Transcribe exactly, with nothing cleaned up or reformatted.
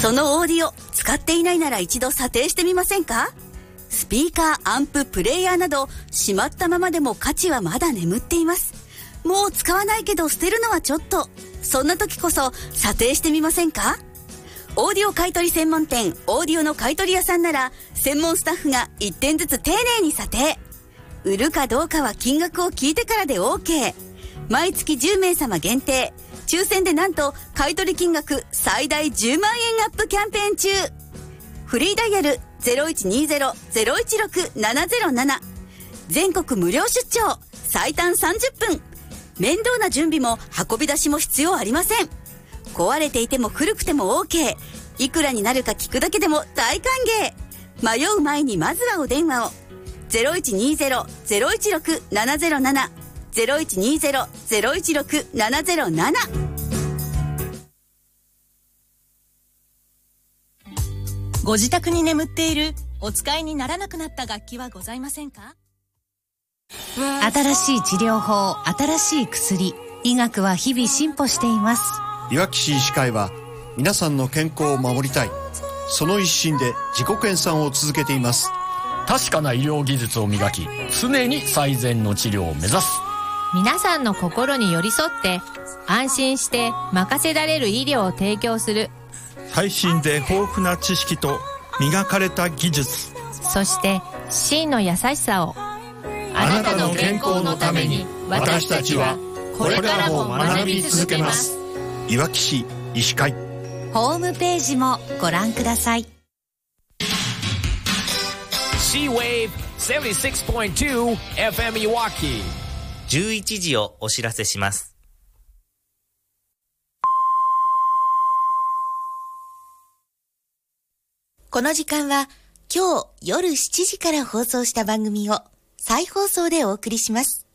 そのオーディオ使っていないなら一度査定してみませんか？スピーカー、アンプ、プレイヤーなどしまったままでも価値はまだ眠っています。もう使わないけど捨てるのはちょっと。そんな時こそ査定してみませんか？オーディオ買取専門店オーディオの買取屋さんなら専門スタッフがいってんずつ丁寧に査定。売るかどうかは金額を聞いてからで OK。 毎月じゅうめいさま限定、抽選でなんと買取金額最大じゅうまんえんアップキャンペーン中。フリーダイヤル ゼロいちにゼロ ゼロいちろく ななゼロなな、 全国無料出張、最短さんじゅっぷん。面倒な準備も運び出しも必要ありません。壊れていても古くても OK。 いくらになるか聞くだけでも大歓迎。迷う前にまずはお電話を。 ゼロいちにゼロ ゼロいちろく ななゼロなな ゼロいちにゼロ ゼロいちろく ななゼロなな。 ご自宅に眠っているお使いにならなくなった楽器はございませんか？ 新しい治療法、新しい薬、医学は日々進歩しています。 いわき市医師会は皆さんの健康を守りたい、その一心で自己研鑽を続けています。 確かな医療技術を磨き、常に最善の治療を目指す。 皆さんの心に寄り添って安心して任せられる医療を提供する。 最新で豊富な知識と磨かれた技術、 そして真の優しさを。 あなたの健康のために私たちはこれからも学び続けます。 いわき市医師会。 ホームページもご覧ください。 シーウェーブ セブンティシックスポイントツー エフエム いわき。 じゅういちじをお知らせします。 この時間は今日夜しちじから放送した番組を再放送でお送りします。